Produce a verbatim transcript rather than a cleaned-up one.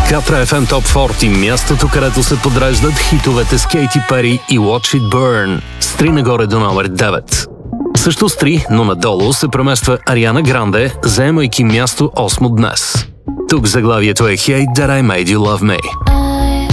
Катра еф ем Top сорок, мястото, където се подреждат хитовете с Кейти Пери и Watch It Burn, с три нагоре до номер девет. Също с три, но надолу се премества Ариана Гранде, заемайки място осмо днес. Тук заглавието е Hate That I Made You Love Me.